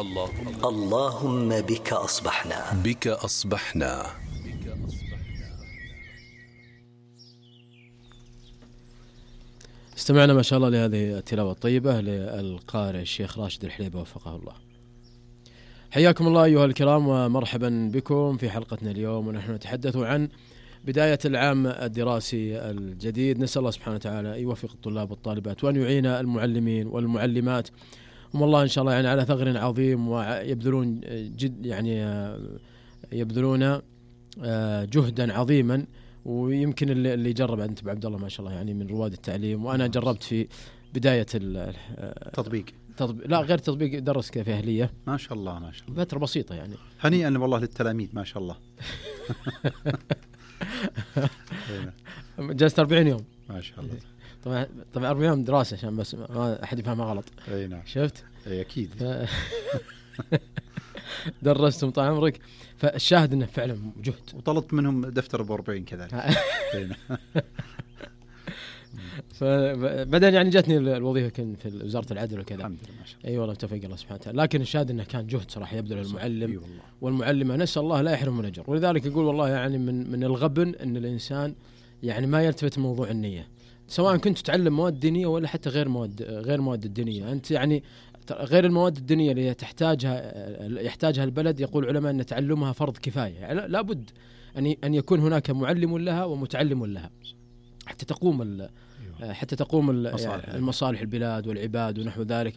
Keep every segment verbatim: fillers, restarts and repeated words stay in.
الله. اللهم بك أصبحنا بك أصبحنا. استمعنا ما شاء الله لهذه التلاوة الطيبة للقارئ الشيخ راشد الحليبة وفقه الله. حياكم الله أيها الكرام ومرحبا بكم في حلقتنا اليوم، ونحن نتحدث عن بداية العام الدراسي الجديد. نسأل الله سبحانه وتعالى أن يوفق الطلاب والطالبات وأن يعين المعلمين والمعلمات هم الله إن شاء الله يعني على ثغر عظيم، ويبذلون جد يعني يبذلون جهدا عظيما. ويمكن اللي, اللي جرب أنت عبد الله ما شاء الله يعني من رواد التعليم، وأنا جربت في بداية التطبيق تطبيق لا غير تطبيق درس كيف أهلية ما شاء الله ما شاء الله فترة بسيطة يعني. هنيئا والله للتلاميذ ما شاء الله. جلست أربعين يوم ما شاء الله. طبعا طبعا أربعين يوم دراسة عشان بس ما أحد يفهمها غلط. اي نعم شفت اي اكيد. ف... درستهم طال عمرك، فالشاهد انه فعلا جهد. وطلبت منهم دفتر ب أربعين كذلك. فبعدين يعني جاتني الوظيفه كان في وزاره العدل وكذا. الحمد لله ما شاء الله. اي والله توفيق الله سبحانه وتعالى. لكن الشاهد انه كان جهد صراحه يبذل المعلم أيوة والله. والمعلمه، نسال الله لا يحرم من اجر. ولذلك يقول والله يعني من من الغبن ان الانسان يعني ما يلتفت موضوع النيه، سواء كنت تتعلم مواد دينيه ولا حتى غير مواد غير مواد الدينيه. انت يعني غير المواد الدينية اللي تحتاجها يحتاجها البلد، يقول العلماء أن تعلمها فرض كفاية. يعني لا بد أن أن يكون هناك معلم لها ومتعلم لها حتى تقوم حتى تقوم المصالح البلاد والعباد ونحو ذلك.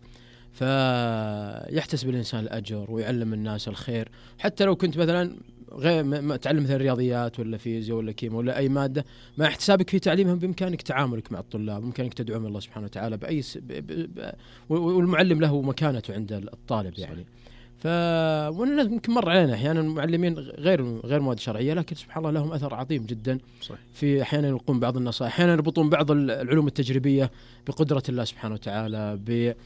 فيحتسب الإنسان الأجر ويعلم الناس الخير، حتى لو كنت مثلا غير ما تعلم مثلا رياضيات ولا فيزياء ولا كيمياء ولا أي مادة، مع احتسابك في تعليمهم بإمكانك تعاملك مع الطلاب، بإمكانك تدعوهم الله سبحانه وتعالى بأي س... ب... ب... ب... والمعلم له مكانته عند الطالب يعني. ف يمكن مر علينا أحيانا معلمين غير غير مواد شرعية، لكن سبحان الله لهم أثر عظيم جدا. صحيح. في أحيانا يلقون بعض النصائح، أحيانا يربطون بعض العلوم التجريبية بقدرة الله سبحانه وتعالى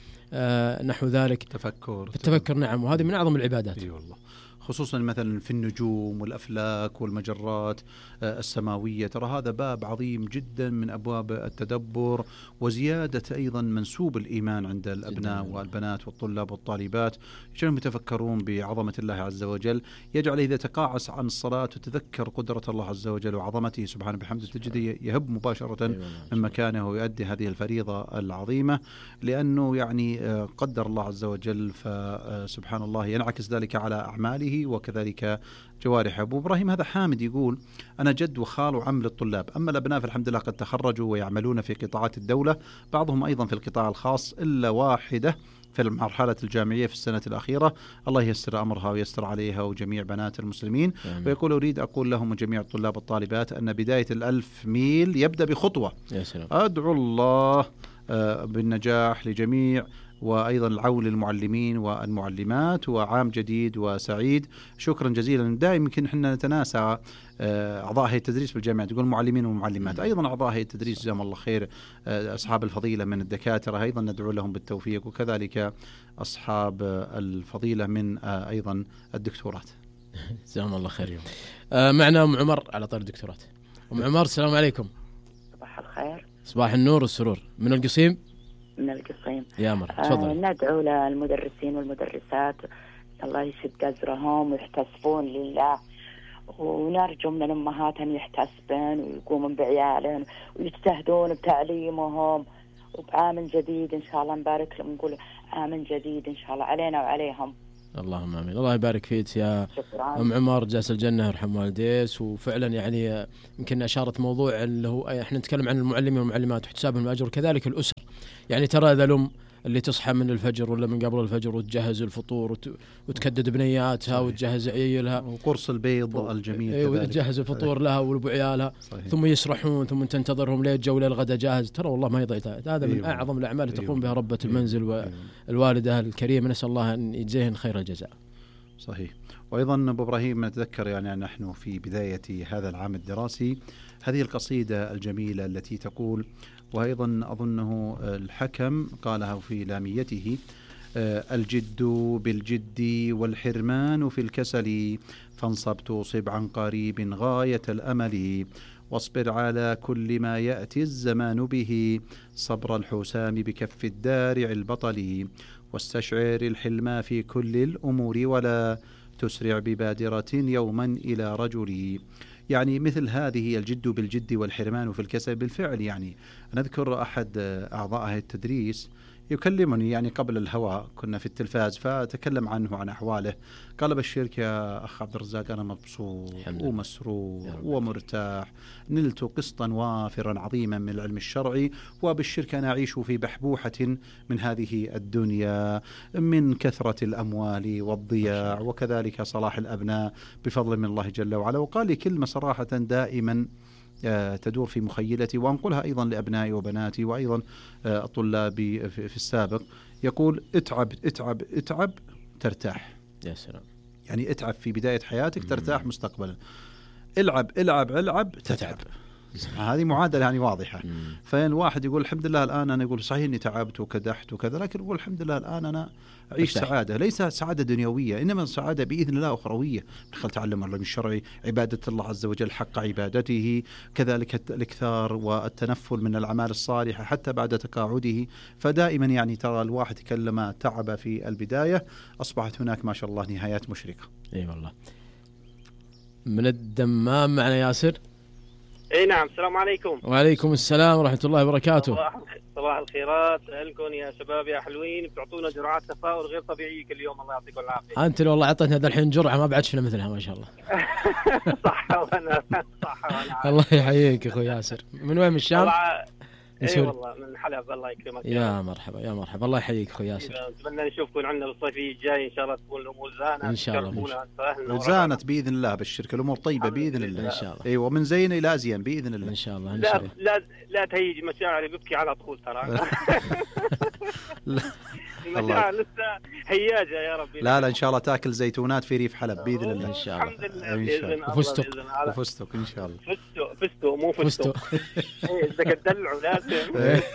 بنحو ذلك تفكر التفكر. نعم، وهذه من أعظم العبادات. أي والله، خصوصا مثلا في النجوم والأفلاك والمجرات السماوية. ترى هذا باب عظيم جدا من أبواب التدبر وزيادة أيضا منسوب الإيمان عند الأبناء والبنات والطلاب والطالبات، يجعلهم يتفكرون بعظمة الله عز وجل، يجعل إذا تقاعس عن الصلاة وتذكر قدرة الله عز وجل وعظمته سبحانه بحمده تجده يهب مباشرة من مكانه ويؤدي هذه الفريضة العظيمة، لأنه يعني قدر الله عز وجل، فسبحان الله ينعكس ذلك على أعماله وكذلك جوارح. أبو إبراهيم هذا حامد يقول أنا جد وخال وعم للطلاب، أما الأبناء فالحمد لله قد تخرجوا ويعملون في قطاعات الدولة، بعضهم أيضا في القطاع الخاص، إلا واحدة في المرحلة الجامعية في السنة الأخيرة، الله ييسر أمرها وييسر عليها وجميع بنات المسلمين. آمين. ويقول أريد أقول لهم وجميع الطلاب والطالبات أن بداية الألف ميل يبدأ بخطوة. يا سلام. أدعو الله بالنجاح لجميع، وأيضا العون للمعلمين والمعلمات، وعام جديد وسعيد. شكرا جزيلا. دائما يمكن احنا نتناسى أعضاء هيئة التدريس بالجامعة، تقول معلمين ومعلمات، أيضا أعضاء هيئة التدريس جزاهم الله خير، أصحاب الفضيلة من الدكاترة أيضا ندعو لهم بالتوفيق، وكذلك أصحاب الفضيلة من أيضا الدكتورات جزاهم الله خير. آه معنا أم عمر على طار الدكتورات. أم عمر السلام عليكم. صباح الخير. صباح النور والسرور. من القصيم؟ من القصيم. يا مرحبا تفضل. آه ندعو للمدرسين والمدرسات الله يشد أجرهم ويحتسبون لله، ونرجو من الأمهات أن يحتسبن ويقومون بعيالهم ويجتهدون بتعليمهم، وبعام جديد إن شاء الله نبارك لهم، نقول عام جديد إن شاء الله علينا وعليهم. اللهم آمين. الله يبارك فيك يا أم عمر، جاس الجنة يرحم والديس. وفعلا يعني يمكن أشارت موضوع اللي هو احنا نتكلم عن المعلمين والمعلمات واحتسابهم الأجر، كذلك الأسر. يعني ترى إذا الأم اللي تصحى من الفجر ولا من قبل الفجر وتجهز الفطور وت... وتكدد بنياتها وتجهز عيالها وقرص البيض و... الجميل كذلك، وتجهز الفطور لها ولأبو عيالها، ثم يسرحون ثم تنتظرهم ليه الجو للغدا جاهز. ترى والله ما يضيع هذا من أعظم الأعمال اللي تقوم بها ربة المنزل والوالدة الكريمة، نسأل الله أن يجزيهن خير الجزاء. صحيح. وأيضا أبو إبراهيم نتذكر يعني نحن في بداية هذا العام الدراسي هذه القصيدة الجميلة التي تقول، وأيضا أظنه الحكم قالها في لاميته: الجد بالجد والحرمان في الكسل، فانصب توصب عن قريب غاية الأمل، واصبر على كل ما يأتي الزمان به صبر الحسام بكف الدارع البطل واستشعر الحلم في كل الأمور ولا تسرع ببادرة يوما إلى رجل. يعني مثل هذه الجد بالجد والحرمان في الكسل بالفعل. يعني نذكر أحد أعضاء هيئة التدريس يكلمني يعني قبل الهواء، كنا في التلفاز فأتكلم عنه عن أحواله، قال بشيرك يا أخ عبد الرزاق أنا مبسوط ومسرور ومرتاح، نلت قسطا وافرا عظيما من العلم الشرعي، وبالشرك أنا أعيش في بحبوحة من هذه الدنيا من كثرة الأموال والضياع وكذلك صلاح الأبناء بفضل من الله جل وعلا. وقال لي كلمة صراحة دائما تدور في مخيلتي وأنقلها أيضا لأبنائي وبناتي وأيضا طلابي في السابق، يقول اتعب اتعب اتعب ترتاح. يا سلام. يعني اتعب في بداية حياتك ترتاح مستقبلا، العب العب العب تتعب. هذه معادلة يعني واضحة. فإن واحد يقول الحمد لله الآن أنا يقول صحيح إني تعبت وكدحت وكذا، لكن يقول الحمد لله الآن أنا أعيش سعادة، ليس سعادة دنيوية إنما سعادة بإذن الله أخروية من خلال تعلم العلم الشرعي، عبادة الله عز وجل حق عبادته، كذلك الإكثار والتنفل من الأعمال الصالحة حتى بعد تقاعده. فدائما يعني ترى الواحد كلما تعب في البداية أصبحت هناك ما شاء الله نهايات مشرقة. أي والله. من الدمام معنا ياسر. اي نعم. السلام عليكم. وعليكم السلام ورحمة الله وبركاته. صباح الخيرات لكم يا شباب يا حلوين، بتعطونا جرعات تفاؤل غير طبيعية كل يوم، الله يعطيكم العافية. أنت والله عطيتنا هذا الحين جرعة ما بعد شفنا مثلها ما شاء الله. صح وانا صح وانا الله يحييك أخوي ياسر. من وين؟ من الشام؟ اي والله من حلب. الله يكرمك يا مرحبا يا مرحبا. الله يحييك أخوي ياسر. نتمنى نشوفكم عندنا بالصيفية الجاي إن شاء الله تكون الأمور زانت إن شاء الله. زانت بإذن الله بالشركة، الأمور طيبة بإذن الله إن شاء الله. أيوة ومن زين إلى أزين بإذن الله إن شاء الله. لا لا لا تهيج مشاعري، ببكي على طول ترى. المشاعر لسه هياجة يا ربي. لا لا إن شاء الله تاكل زيتونات في ريف حلب بإذن الله. إن شاء الله. الحمد لله بإذن الله. وفستق وفستق إن شاء الله. فستق فستق مو فستق. إيه بدك تدلعوا لازم.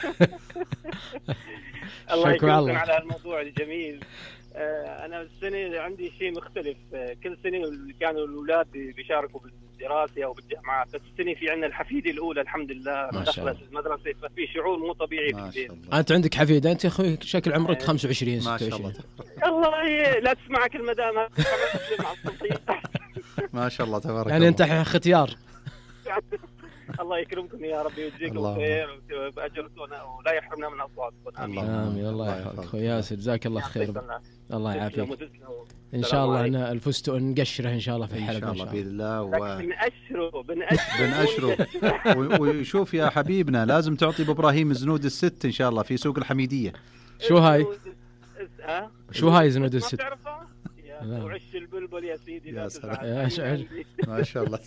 الله يكرمكم على الموضوع الجميل. أنا السنة عندي شيء مختلف. كل سنة كانوا الأولاد بيشاركوا بالدراسة أو بالجامعات، بس السنة في عندنا الحفيدة الأولى الحمد لله دخلت المدرسة، ففي شعور مو طبيعي في البيت. أنت عندك حفيدة أنت أخوي شكل عمرك خمسة وعشرين ستة وعشرين. الله لا تسمعك المدام. ما شاء الله تبارك. يعني أنت ختيار. الله يكرمكم يا رب ويجزيكم خير وبأجركم ولا يحرمنا من أصواتكم. آمين. الله يحفظك أخوي ياسر، جزاك الله خير. الله يعافيك. إن شاء الله أنا الفستق نقشره إن شاء الله في حلب إن شاء الله بإذن الله. و... بنقشره بنقشره بنقشره. وشوف يا حبيبنا لازم تعطي بإبراهيم زنود الست إن شاء الله في سوق الحميدية. شو هاي؟ شو هاي زنود الست؟ وعش البلبل يا سيدي. يا سلام. ما شاء الله.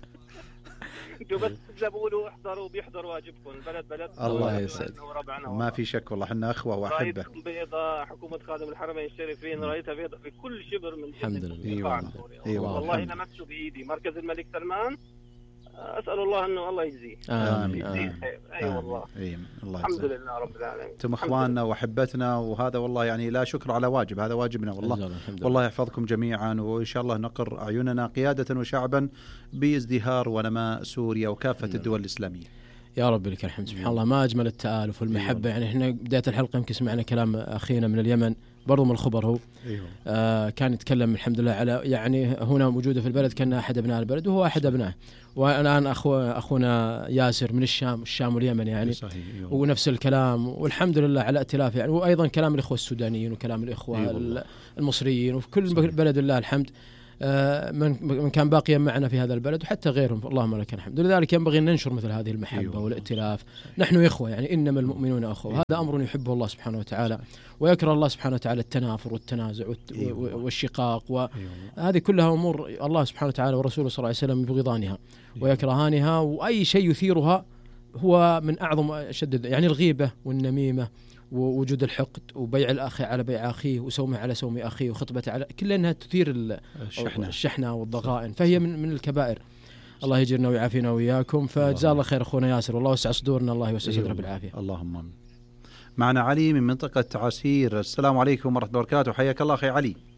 انتوا بس تزبولوا احضروا بيحضروا واجبكم. البلد بلد الله يسعدك. ما في شك والله احنا اخوه واحبه. بيضاء حكومه خادم الحرمين الشريفين رايتها بيضاء في كل شبر من الحمد لله. ايوه ايوه والله لمسته بايدي مركز الملك سلمان. اسال الله انه الله يجزيه. امين. اي والله. اي الله الحمد لله رب العالمين. انتم اخواننا واحبتنا، وهذا والله يعني لا شكر على واجب، هذا واجبنا والله. والله يحفظكم جميعا، وان شاء الله نقر اعيننا قياده وشعبا بازدهار ونماء سوريا وكافه الدول الاسلاميه. يا رب لك الحمد. سبحان الله ما اجمل التآلف والمحبه. يعني احنا بدايه الحلقه يمكن سمعنا كلام اخينا من اليمن برضو من الخبر هو. أيوة. آه كان يتكلم الحمد لله على يعني هنا موجوده في البلد كان احد ابناء البلد وهو احد ابنائه. والان اخو اخونا ياسر من الشام الشام واليمن يعني صحيح. أيوة. ونفس الكلام والحمد لله على ائتلاف يعني. وايضا كلام الاخوه السودانيين وكلام الاخوه أيوة المصريين وفي كل صحيح. بلد الله الحمد من من كان باقيا معنا في هذا البلد وحتى غيرهم اللهم لك الحمد. لذلك ينبغي أن ننشر مثل هذه المحبة أيوة والائتلاف. نحن إخوة يعني إنما المؤمنون أخوة. أيوة. هذا أمر يحبه الله سبحانه وتعالى ويكره الله سبحانه وتعالى التنافر والتنازع أيوة والشقاق وهذه أيوة كلها أمور الله سبحانه وتعالى ورسوله صلى الله عليه وسلم يبغضانها أيوة ويكرهانها. وأي شيء يثيرها هو من أعظم أشد يعني الغيبة والنميمة ووجود الحقد وبيع الأخ على بيع أخيه وسومه على سوم أخيه وخطبة على كل أنها تثير الشحنة, الشحنة والضغائن. فهي من, من الكبائر. الله يجرنا ويعافينا وإياكم. فجزاه الله خير أخونا ياسر والله وسع صدورنا. الله يوسع صدره بالعافية. اللهم آمين. معنا علي من منطقة عسير. السلام عليكم ورحمة الله وبركاته. حياك الله أخي علي.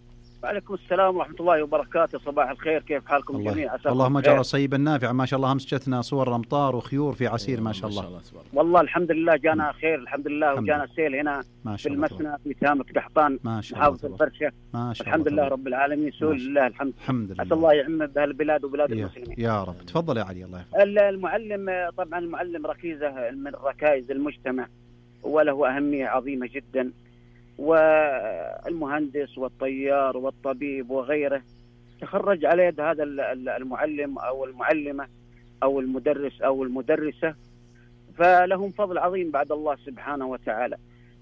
وعليكم السلام ورحمة الله وبركاته. صباح الخير، كيف حالكم الله جميعا؟ اللهم اجعل صيبا نافعا. ما شاء الله امس جتنا صور امطار وخيور في عسير ما شاء الله. ما شاء الله والله الحمد لله جانا خير الحمد لله، وجانا سيل هنا في المسنى في تامك قحطان محافظة البرشة. الحمد لله رب العالمين، سول الله الحمد. الحمد لله. أسأل الله يعم بهالبلاد وبلاد المسلمين يا رب. تفضل يا علي. الله يحفظك. المعلم طبعا المعلم ركيزة من ركائز المجتمع وله أهمية عظيمة جدا، والمهندس والطيار والطبيب وغيره تخرج على يد هذا المعلم أو المعلمة أو المدرس أو المدرسة، فلهم فضل عظيم بعد الله سبحانه وتعالى.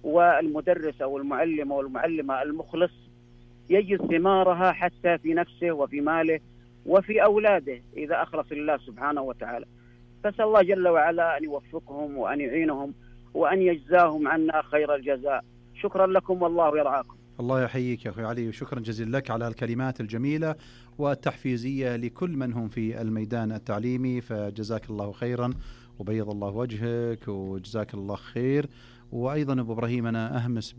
والمدرس أو المعلم أو المعلمة المخلص يجد ثمارها حتى في نفسه وفي ماله وفي أولاده إذا أخلص لله سبحانه وتعالى. فسأل الله جل وعلا أن يوفقهم وأن يعينهم وأن يجزاهم عنا خير الجزاء. شكرا لكم والله يرعاكم. الله يحييك يا أخي علي، وشكرا جزيلا لك على الكلمات الجميلة والتحفيزية لكل من هم في الميدان التعليمي، فجزاك الله خيرا وبيض الله وجهك وجزاك الله خير. وأيضا أبو إبراهيم أنا أهمس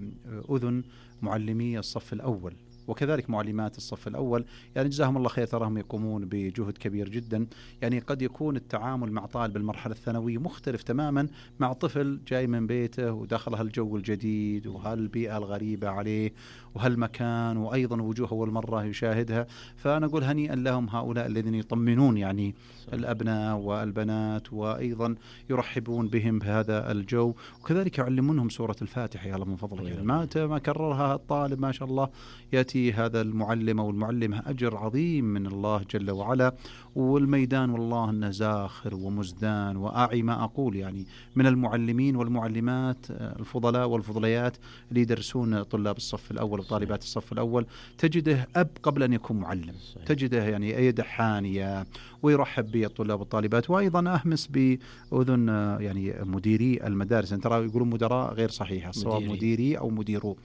بأذن معلمي الصف الأول وكذلك معلمات الصف الأول، يعني جزاهم الله خير، تراهم يقومون بجهد كبير جدا. يعني قد يكون التعامل مع طالب المرحلة الثانوية مختلف تماما مع طفل جاي من بيته ودخل هالجو الجديد وهالبيئة الغريبة عليه وهالمكان وأيضا وجوه أول مرة يشاهدها. فأنا أقول هنيئا لهم هؤلاء الذين يطمنون يعني الأبناء والبنات وأيضا يرحبون بهم بهذا الجو، وكذلك يعلمونهم سورة الفاتحة يا الله من فضلك. ما ما كررها الطالب ما شاء الله يأتي هذا المعلم أو المعلمة أجر عظيم من الله جل وعلا. والميدان والله أنه زاخر ومزدان، وأعي ما أقول يعني من المعلمين والمعلمات الفضلاء والفضليات اللي يدرسون طلاب الصف الأول وطالبات الصف الأول، تجده أب قبل أن يكون معلم، تجده يعني يده حانية ويرحب بالطلاب والطالبات. وأيضا أهمس بأذن يعني مديري المدارس، أنت ترى يقولون مدراء غير صحيحة، الصواب مديري أو مديرو،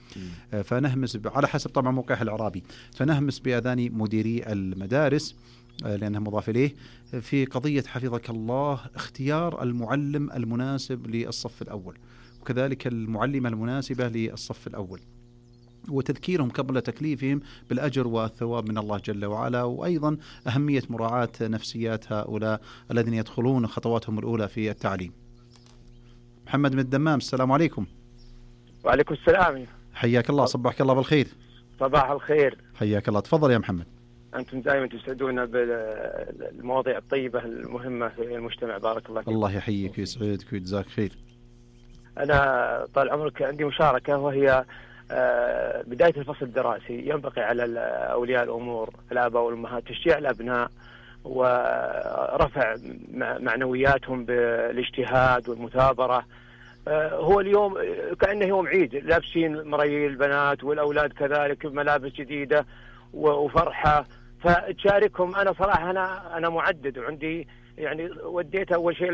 فنهمس على حسب طبعا موقعها الإعرابي، فنهمس بأذان مديري المدارس لأنها مضاف إليه في قضية حفظك الله اختيار المعلم المناسب للصف الأول وكذلك المعلمة المناسبة للصف الأول، وتذكيرهم قبل تكليفهم بالأجر والثواب من الله جل وعلا. وأيضا أهمية مراعاة نفسيات هؤلاء الذين يدخلون خطواتهم الأولى في التعليم. محمد من الدمام، السلام عليكم. وعليكم السلام. حياك الله، صبحك الله بالخير. صباح الخير. حياك الله، تفضل يا محمد. أنتم دائما تسعدونا بالمواضيع الطيبة المهمة في المجتمع، بارك الله فيك. الله يحييك ويسعدك ويجزاك خير. أنا طال عمرك عندي مشاركة، وهي بداية الفصل الدراسي ينبغي على أولياء الأمور الآباء والأمهات تشجيع الأبناء ورفع معنوياتهم بالاجتهاد والمثابرة. هو اليوم كأنه يوم عيد، لابسين مرايي البنات والأولاد كذلك ملابس جديدة وفرحة، فتشاركهم. أنا صراحة أنا أنا معدد وعندي يعني وديت أول شيء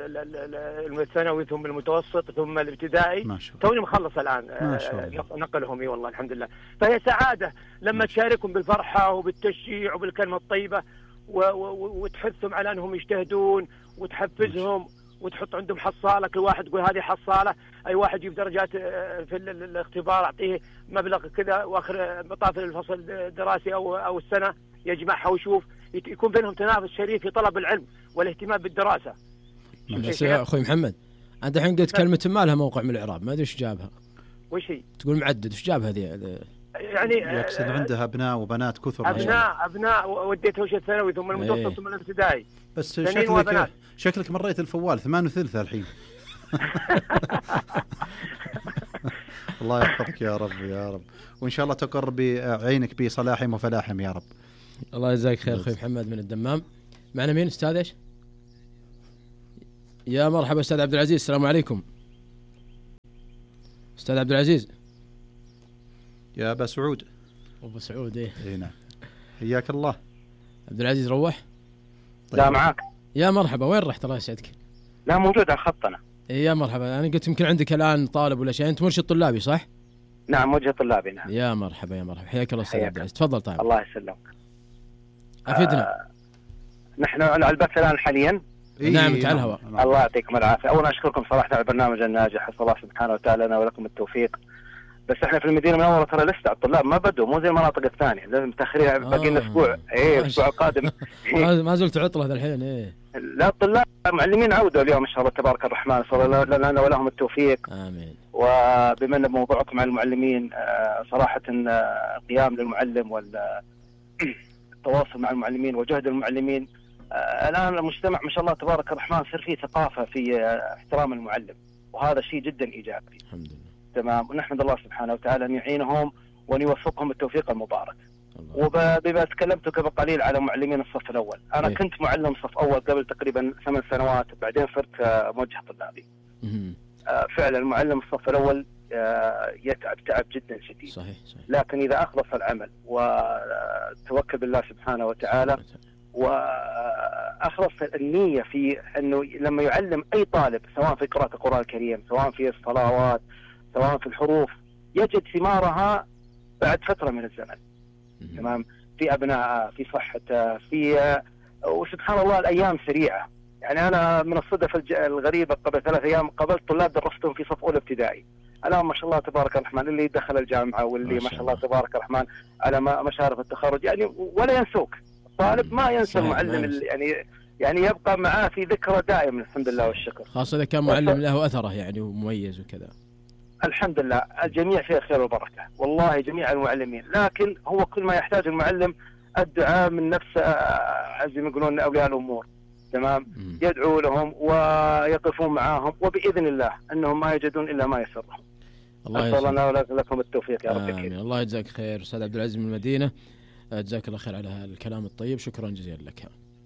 الثانوي ثم المتوسط ثم الابتدائي، توني مخلص الآن نقلهم. اي والله الحمد لله. فهي سعادة لما تشاركهم بالفرحة وبالتشجيع وبالكلمة الطيبة وتحثهم على أنهم يجتهدون وتحفزهم وتحط عندهم حصالة، كل واحد تقول هذه حصالة، أي واحد يجيب درجات في الاختبار أعطيه مبلغ كذا، وآخر مطاف الفصل الدراسي أو أو السنة يجمعها ويشوف، يكون بينهم تنافس شريف في طلب العلم والاهتمام بالدراسة. بس يا أخوي محمد، أنت الحين قلت كلمة ما لها موقع من الإعراب، ما أدري إيش جابها. وش هي؟ تقول معدد، إيش جابها هذه؟ يعني يقصد عندها أبناء وبنات كثر. أبناء أبناء وديته وش الثانوي ثم المتوسط ثم الابتدائي. بس شكلك شكلك مريت الفوال ثمان وثلثة الحين. الله يحفظك يا رب يا رب، وإن شاء الله تقر بعينك بصلاحهم وفلاحهم يا رب. الله يجزاك خير أخوي محمد من الدمام. معنا مين أستاذ إيش؟ يا مرحبا أستاذ عبد العزيز، السلام عليكم. أستاذ عبد العزيز. يا أبا سعود. أبو سعود إيه. إيه نعم. حياك الله. عبد العزيز روح. طيب. لا معاك. يا مرحبا، وين رحت الله يسعدك؟ لا موجود على الخط أنا. إيه يا مرحبا، أنا قلت يمكن عندك الآن طالب ولا شيء، أنت مرشد طلابي صح؟ نعم مرشد طلابي نعم. يا مرحبا يا مرحبا، حياك الله أستاذ عبد العزيز، تفضل. طيب الله يسلمك. أفيدنا. آه نحن على البث الآن حاليا. إيه نعم على الهواء. الله يعطيكم العافية. أولا أشكركم صراحة على البرنامج الناجح، أسأل الله سبحانه وتعالى لنا ولكم التوفيق بس احنا في المدينه المنوره ترى لسه الطلاب ما بدوا، مو زي المناطق الثانيه لازم متاخرين، باقي لنا اسبوع. ايه الاسبوع القادم ما زلت عطله ذا الحين. ايه لا الطلاب معلمين عودوا اليوم ان شاء الله تبارك الرحمن، صلى لنا ولهم التوفيق. امين. وبما ان موضوعكم عن المعلمين، صراحه القيام للمعلم والتواصل مع المعلمين وجهد المعلمين، الان المجتمع ما شاء الله تبارك الرحمن صار فيه ثقافه في احترام المعلم، وهذا شيء جدا ايجابي. الحمد لله. تمام. ونحمد الله سبحانه وتعالى ان يعينهم وان يوفقهم التوفيق المبارك. وبما تكلمت قبل قليل على معلمين الصف الاول، انا إيه؟ كنت معلم صف اول قبل تقريبا ثمان سنوات، بعدين صرت موجه طلابي. آه فعلا معلم الصف الاول آه يتعب تعب جدا شديد. صحيح صحيح. لكن اذا اخلص العمل وتوكل بالله سبحانه وتعالى واخلص النيه في انه لما يعلم اي طالب، سواء في قراءه القران الكريم، سواء في الصلوات، سواء في الحروف، يجد ثمارها بعد فتره من الزمن. تمام. في ابناء، في صحته، في وسبحان الله الايام سريعه. يعني انا من الصدف الغريبه قبل ثلاث ايام قابلت طلاب درستهم في صف اولى ابتدائي، الان ما شاء الله تبارك الرحمن اللي دخل الجامعه واللي ما شاء الله تبارك الرحمن على مشارف التخرج، يعني ولا ينسوك. الطالب ما ينسى المعلم، يعني يعني يبقى معاه في ذكرى دائما. الحمد لله والشكر. خاصه اذا كان معلم له اثره يعني ومميز وكذا. الحمد لله الجميع فيه خير وبركه، والله جميع المعلمين، لكن هو كل ما يحتاج المعلم الدعاء من نفس زي ما يقولون اولياء الامور. تمام. يدعو لهم ويقفون معاهم، وباذن الله انهم ما يجدون الا ما يسرهم. الله يسر لنا ولكم التوفيق يا رب. آمين. الله يجزاك خير استاذ عبد العزيز من المدينه، جزاك الله خير على الكلام الطيب، شكرا جزيلا لك.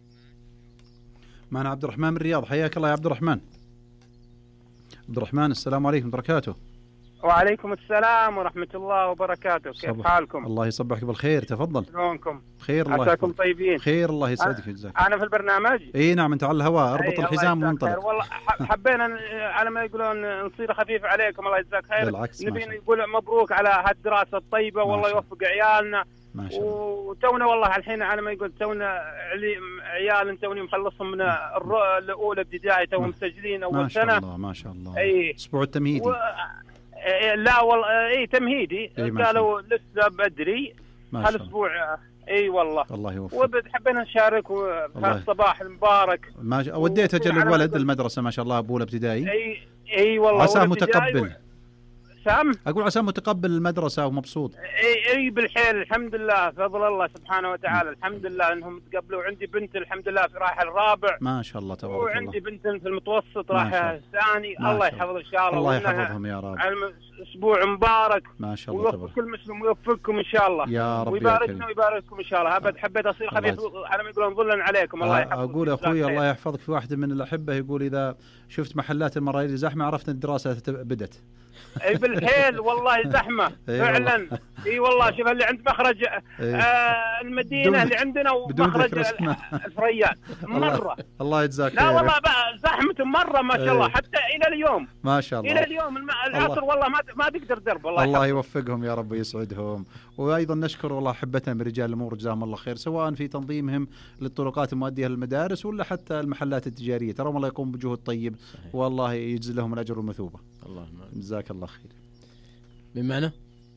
معنا عبد الرحمن من الرياض، حياك الله يا عبد الرحمن. عبد الرحمن السلام عليكم وبركاته. وعليكم السلام ورحمة الله وبركاته، كيف حالكم؟ الله يصبحك بالخير، تفضل. شلونكم؟ خير الله عساكم طيبين. خير الله يسعدك ويجزاك. أنا في البرنامج؟ اي نعم انت على الهواء، اربط الحزام وننطلق. والله حبينا على ما يقولون نصير خفيف عليكم، الله يجزاك خير. بالعكس، نبي نقول مبروك على هالدراسة الطيبة، والله يوفق عيالنا. ما شاء الله. وتونا والله الحين على ما يقول تونا عيال توني مخلصهم من الأولى ابتدائي، تو مسجلين أول سنة. ما شاء الله ما شاء الله. أي أسبوع التمهيدي. و... لا والله اي تمهيدي، قالوا لسه بدري هالاسبوع. اي والله الله يوفقك. وبد حبينا نشارك في الصباح المبارك. ما ش... وديت اجل الولد المدرسه ما شاء الله ابوه ابتدائي. اي اي والله عساه متقبل. سام اقول عساه متقبل المدرسه ومبسوط. اي اي بالحيل الحمد لله، فضل الله سبحانه وتعالى. الحمد لله انهم تقبلوا. عندي بنت الحمد لله في رايحه الرابع ما شاء الله تبارك الله، وعندي بنت في المتوسط رايحه الثاني. الله يحفظ ان شاء الله. الله يحفظهم يا رب. اسبوع مبارك ما شاء الله ويوفق كل مسلم ويوفقكم ان شاء الله يا رب، ويباركنا ويبارككم ان شاء الله. ابد حبيت اصير خفيف على ما يقولون ظلا عليكم. الله يحفظك. اقول اخوي الله يحفظك، في واحد من الاحبه يقول اذا شفت محلات المرايل زحمه عرفت ان الدراسه بدت. اي بالحيل والله زحمه فعلا. اي والله شوف اللي عند مخرج آه المدينه اللي عندنا ومخرج الفريات مره. الله يجزاك. لا والله زحمه مره ما شاء الله، حتى الى اليوم ما شاء الله الى اليوم العصر والله ما ما تقدر درب. والله الله يوفقهم يا رب ويسعدهم. وايضا نشكر والله احبتنا من رجال الامور جزاهم الله خير، سواء في تنظيمهم للطرقات المؤديه للمدارس ولا حتى المحلات التجاريه، ترى الله يقوم بجهود طيب. صحيح. والله يجزي لهم الاجر والمثوبه. اللهم جزاك الله خير. من معنا؟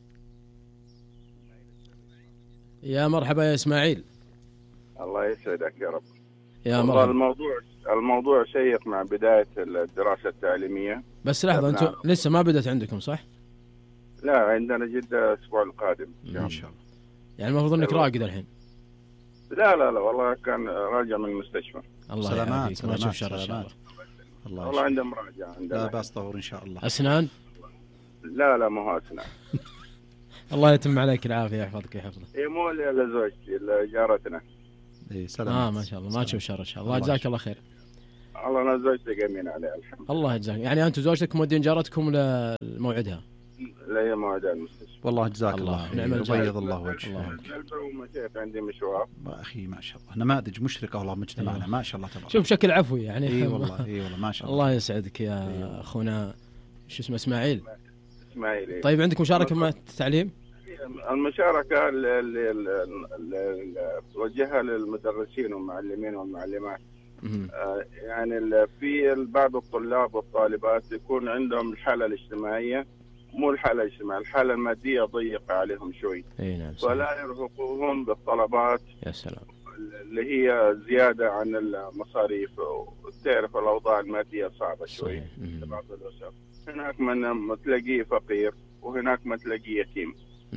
يا مرحبا يا اسماعيل. الله يسعدك يا رب. يا مرحبا. الموضوع الموضوع شيق مع بدايه الدراسه التعليميه. بس لحظه، انتم لسه ما بدأت عندكم صح؟ لا عندنا جدة الاسبوع القادم ان شاء الله. يعني المفروض انك راقد الحين. لا لا لا والله كان راجع من المستشفى. الله سلامات ما تشوف شر ان شاء الله. الله والله عنده مراجعه عندنا. لا باس طهور ان شاء الله. اسنان؟ لا لا ما هو اسنان. الله يتم عليك العافيه يحفظك ويحفظك. اي مو لزوجتي جارتنا. اي سلامات. اه ما شاء الله ما تشوف شر ان شاء الله. جزاك الله خير. الله انا زوجتي قايمين عليها الحمد لله. الله يجزاك. يعني انتم زوجتك مودين جارتكم لموعدها؟ لا هي موعدها المستشفى. والله جزاك الله خير. نعم وبيض الله وجهك. ومشيت عندي مشوار. اخي ما شاء الله نماذج مشرقه والله مجتمعنا ما شاء الله تبارك. شوف بشكل عفوي يعني. اي والله اي والله ما شاء الله. الله يسعدك يا اخونا شو اسمه اسماعيل. اسماعيل. طيب عندك مشاركه مع التعليم؟ المشاركه اللي توجهها للمدرسين والمعلمين والمعلمات. آه يعني في بعض الطلاب والطالبات يكون عندهم الحاله الاجتماعيه مو الحالة الاجتماعية، الحالة المادية ضيقة عليهم شوي. اي نعم. ولا يرهقوهم بالطلبات. يا سلام. اللي هي زيادة عن المصاريف، وتعرف الأوضاع المادية صعبة شوي في بعض الأسر. هناك من تلاقيه فقير وهناك من تلاقيه يتيم.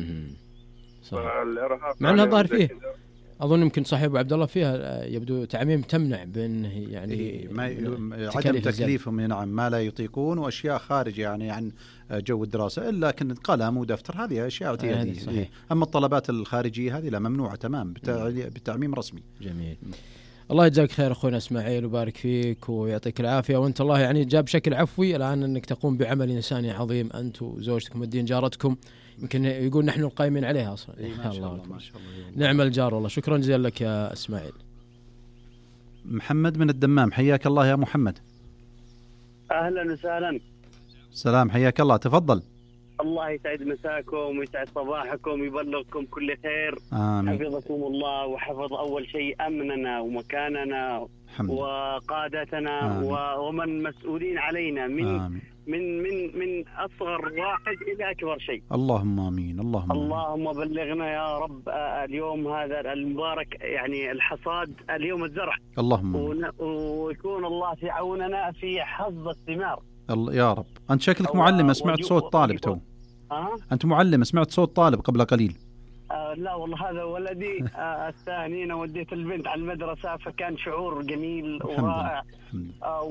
مع أنها ظاهر فيه أظن يمكن صحيح أبو عبد الله فيها يبدو تعميم تمنع بأنه يعني إيه ما عدم تكليفهم نعم ما لا يطيقون، وأشياء خارجة يعني عن جو الدراسة، إلا كنت قلم ودفتر هذه أشياء اعتيادية. إيه. أما الطلبات الخارجية هذه لا ممنوعة تمام بتعميم رسمي. جميل. الله يجزاك خير أخونا إسماعيل وبارك فيك ويعطيك العافية، وأنت الله يعني جاب بشكل عفوي الآن أنك تقوم بعمل إنساني عظيم أنت وزوجتكم والدين جارتكم، يمكن يقول نحن القائمين عليها أصلا. إيه ما شاء الله, ما شاء الله. نعم الجار والله. شكرا جزيلا لك يا إسماعيل. محمد من الدمام، حياك الله يا محمد. أهلا وسهلا. سلام، حياك الله، تفضل. الله يسعد مساكم ويسعد صباحكم ويبلغكم كل خير. آمين. حفظكم الله وحفظ أول شيء أمننا ومكاننا وقادتنا ومن مسؤولين علينا من آمين. من من من أصغر واحد إلى أكبر شيء. اللهم آمين. اللهم آمين. اللهم بلغنا يا رب اليوم هذا المبارك، يعني الحصاد اليوم الزرع. اللهم آمين. ويكون الله في عوننا في حظ الثمار. يا رب. أنت شكلك معلم، سمعت صوت طالب تو. أه؟ أنت معلم، سمعت صوت طالب قبل قليل. آه لا والله هذا ولدي. آه الثاني أنا وديت البنت على المدرسة، فكان شعور جميل ورائع. آه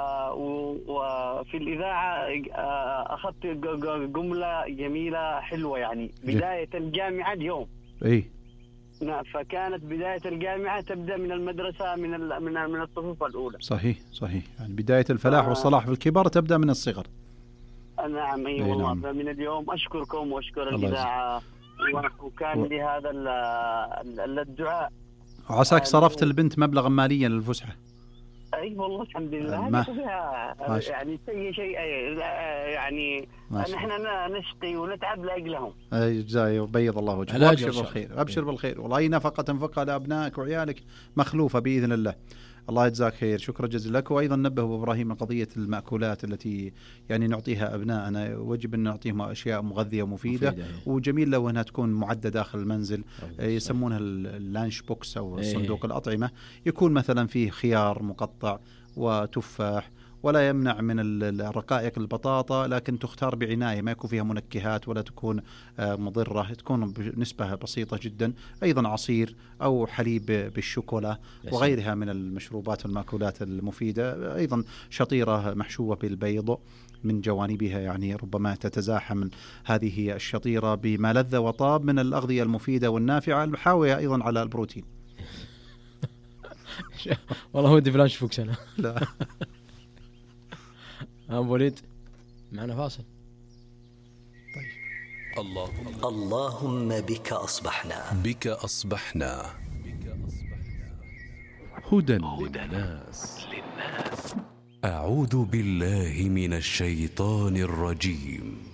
وفي الإذاعة آه أخذت جملة جميلة حلوة، يعني بداية الجامعة اليوم. إيه. نعم، فكانت بداية الجامعة تبدأ من المدرسة من من من الصفوف الأولى. صحيح صحيح، يعني بداية الفلاح آه والصلاح في الكبار تبدأ من الصغر. نعم اي والله. نعم. فمن اليوم اشكركم واشكر الاذاعه، وكان لي هذا الدعاء. وعساك صرفت البنت مبلغا ماليا للفسحه. اي والله الحمد لله. ما فيها يعني شيء شيء يعني نحن نشقي ونتعب لاجلهم. اي جزاي وبيض الله وجهك. ابشر بالخير، ابشر بالخير، والله اي نفقه تنفقها لابنائك وعيالك مخلوفه باذن الله. الله يجزاك خير، شكرا جزيلا لك. وأيضا نبه أبو إبراهيم قضية المأكولات التي يعني نعطيها أبنائنا، وجب أن نعطيهم أشياء مغذية ومفيدة، وجميل لو أنها تكون معدة داخل المنزل، يسمونها اللانش بوكس أو صندوق الأطعمة، يكون مثلا فيه خيار مقطع وتفاح، ولا يمنع من الرقائق البطاطا، لكن تختار بعناية، ما يكون فيها منكهات ولا تكون مضرة، تكون بنسبة بسيطة جدا. أيضا عصير أو حليب بالشوكولا وغيرها من المشروبات والمأكولات المفيدة. أيضا شطيرة محشوة بالبيض من جوانبها، يعني ربما تتزاحم هذه الشطيرة بما لذ وطاب من الأغذية المفيدة والنافعة الحاوية أيضا على البروتين. والله ودي بلاش فوكس أنا. لا أبو وليد معنا فاصل. طيب. اللهم اللهم بك أصبحنا بك أصبحنا هدى للناس. أعوذ بالله من الشيطان الرجيم.